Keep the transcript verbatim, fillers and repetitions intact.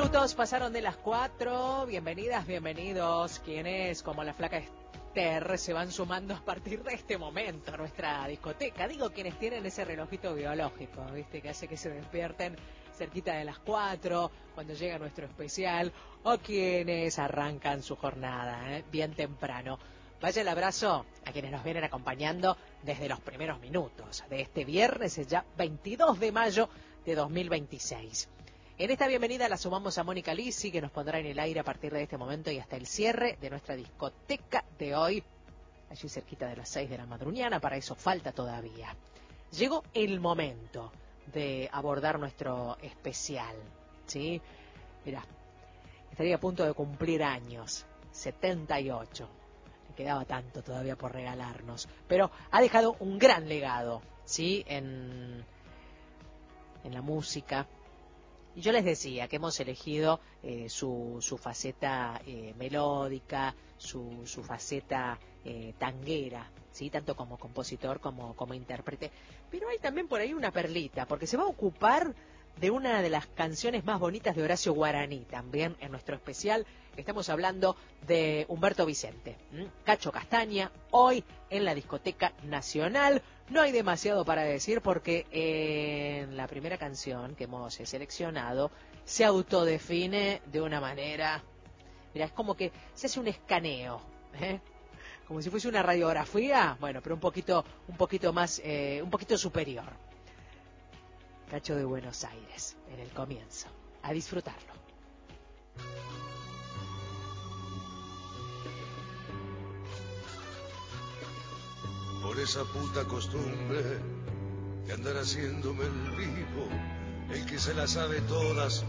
minutos pasaron de las cuatro. Bienvenidas, bienvenidos. Quienes, como la flaca Esther, se van sumando a partir de este momento a nuestra discoteca. Digo, quienes tienen ese relojito biológico, ¿viste? Que hace que se despierten cerquita de las cuatro, cuando llega nuestro especial, o quienes arrancan su jornada, ¿eh? Bien temprano. Vaya el abrazo a quienes nos vienen acompañando desde los primeros minutos de este viernes, es ya veintidós de mayo de dos mil veintiséis. En esta bienvenida la sumamos a Mónica Lisi, que nos pondrá en el aire a partir de este momento y hasta el cierre de nuestra discoteca de hoy, allí cerquita de las seis de la madrugada. Para eso falta todavía. Llegó el momento de abordar nuestro especial, ¿sí? Mirá, estaría a punto de cumplir años, setenta y ocho. Le quedaba tanto todavía por regalarnos, pero ha dejado un gran legado, ¿sí? En, en la música. Y yo les decía que hemos elegido eh, su, su faceta eh, melódica, su, su faceta eh, tanguera, ¿sí? Tanto como compositor como, como intérprete. Pero hay también por ahí una perlita, porque se va a ocupar de una de las canciones más bonitas de Horacio Guaraní, también en nuestro especial. Estamos hablando de Humberto Vicente, ¿m? Cacho Castaña, hoy en la Discoteca Nacional. No hay demasiado para decir porque en la primera canción que hemos seleccionado se autodefine de una manera, mira, es como que se hace un escaneo, ¿eh? Como si fuese una radiografía, bueno, pero un poquito, un poquito más, eh, un poquito superior. Cacho de Buenos Aires, en el comienzo. A disfrutarlo. Por esa puta costumbre de andar haciéndome el vivo, el que se las sabe todas